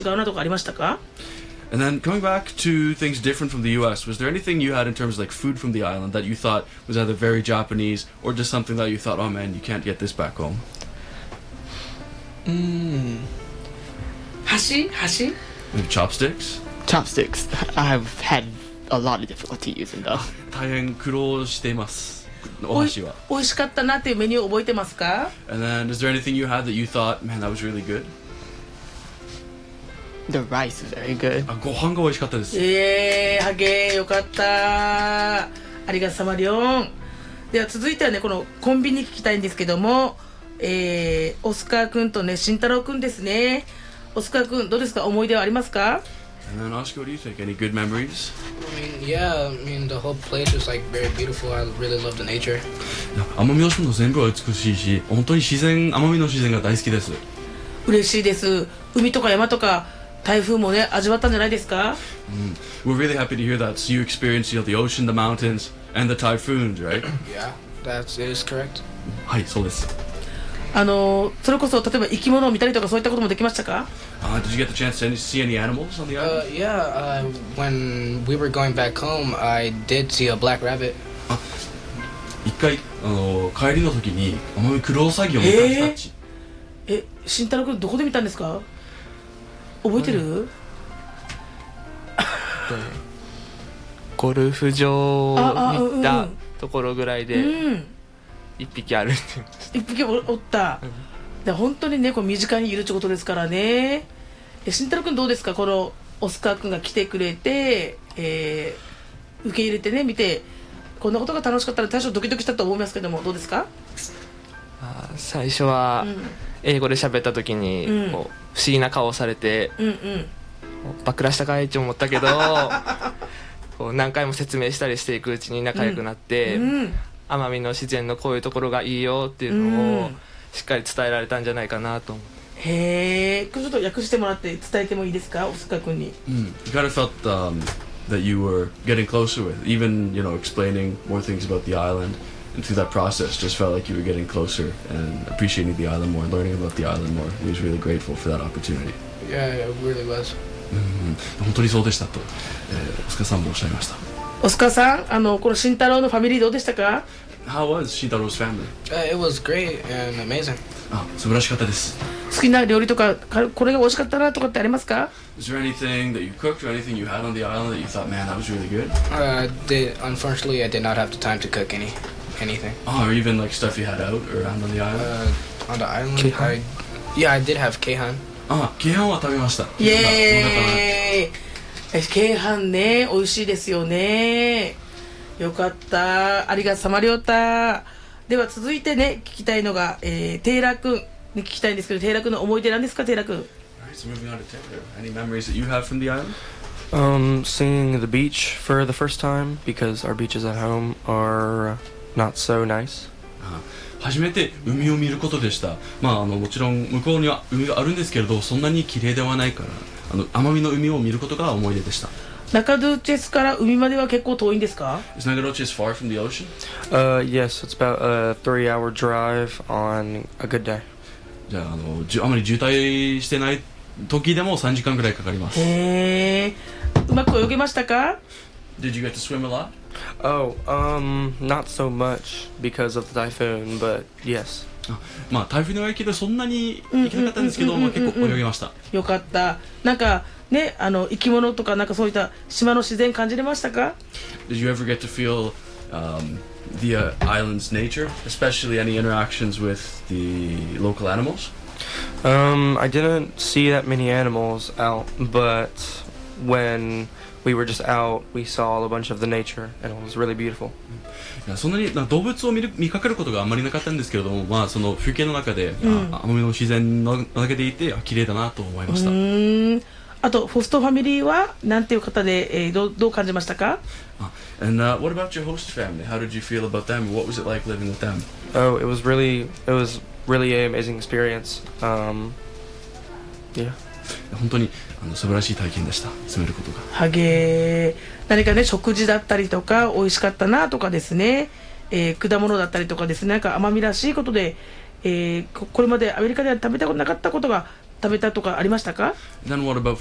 違うなとかありましたか？ And then coming back to things different from the US, was there anything you had in terms of like food from the island that you thought was either very Japanese or just something that you thought, oh man, you can't get this back home? 箸 Maybe chopsticks? Chopsticks. I've had a lot of difficulty using those. 大変苦労しています。お箸は。 美味しかったなっていうメニュー覚えてますか？ And then, is there anything you had that you thought, man, that was really good? The rice is very good. ご飯が美味しかったです。 はげーよかった。ありがとさまりょん。では続いてはね、このコンビニ聞きたいんですけども、オスカーくんとね、慎太郎くんですね。オスカーくん、どうですか？思い出はありますか？ And then, Oscar, what do you think? Any good memories? The whole place was like very beautiful. I really love the nature. 奄美大島の全部は美しいし、本当に奄美の自然が大好きです。 嬉しいです。海とか山とか台風もね、味わったんじゃないですか？ We're really happy to hear that. So you experienced, the ocean, the mountains, and the typhoons, right? Yeah, it is correct. はい、そうです。 それこそ例えば生き物を見たりとかそういったこともできましたか？ Did you get the chance to see any animals on the island? When we were going back home, I did see a black rabbit. 一回帰りの時に奄美クロウサギを見たち。 慎太郎君どこで見たんですか？覚えてる？ ゴルフ場に行ったところぐらいで一匹あるって言いました。 一匹おった。で本当にね、こう身近にいるってことですからね。慎太郎君どうですか？このオスカー君が来てくれて、受け入れてね見て、こんなことが楽しかったら多少ドキドキしたと思いますけども、どうですか？ 最初は英語で喋った時にこう不思議な顔をされて、バクらしたかいって思ったけどこう何回も説明したりしていくうちに仲良くなって、奄美の自然のこういうところがいいよっていうのをしっかり伝えられたんじゃないかなと思う。 へー、ちょっと訳してもらって伝えてもいいですか？オスカー君に。 You kind of felt that you were getting closer with, even explaining more things about the island, and through that process, just felt like you were getting closer and appreciating the island more, learning about the island more. He was really grateful for that opportunity. Yeah, it really was. 本当にそうでしたと、オスカーさんもおっしゃいました。 オスカーさん、この慎太郎のファミリーどうでしたか？ How was Shintaro's family? It was great and amazing. 素晴らしかったです。 好きな料理とかこれが美味しかったなとかってありますか？ Is there anything that you cooked or anything you had on the island that you thought, man, that was really good? Unfortunately, I did not have the time to cook anything. Or even like stuff you had out around on the island? On the island, I did have keihan. ケイハンは食べました。 イエーイ。ケイハンね、美味しいですよね。よかった。ありがとうさまりょうた。では続いてね、聞きたいのが、テイラ君に聞きたいんですけど、テイラ君の思い出なんですか？テイラ君。 Alright, so moving on to Taylor. Any memories that you have from the island? Seeing the beach for the first time because our beaches at home are not so nice. 初めて海を見ることでした。もちろん向こうには海があるんですけれど、そんなに綺麗ではないから、奄美の海を見ることが思い出でした。 中ドゥチェスから海までは結構遠いんですか？ Is Nagaroches far from the ocean? Yes, it's about a 3-hour drive on a good day. じゃあ、あまり渋滞してない時でも3時間ぐらいかかります。 へー、うまく泳げましたか？ Did you get to swim a lot? Not so much because of the typhoon, but yes. 台風の影響でそんなに行けなかったんですけど、結構泳げました。 よかった。なんかね、生き物とかなんかそういった島の自然感じれましたか？ Did you ever get to feel the island's nature, especially any interactions with the local animals? I didn't see that many animals out, but when we were just out, we saw a bunch of the nature, and it was really beautiful. そんなに動物を見かけることがあんまりなかったんですけれども、その風景の中で、奄美の自然の中でいて綺麗だなと思いました。 あとホストファミリーはなんていう方で、どう感じましたか？ And what about your host family? How did you feel about them? What was it like living with them? It was really an amazing experience. Yeah. 本当に素晴らしい体験でした。住めることが。 はげー。何かね、食事だったりとか美味しかったなとかですね、果物だったりとかですね、なんか奄美らしいことで、これまでアメリカでは食べたことなかったことが食べたとかありましたか？ Then what about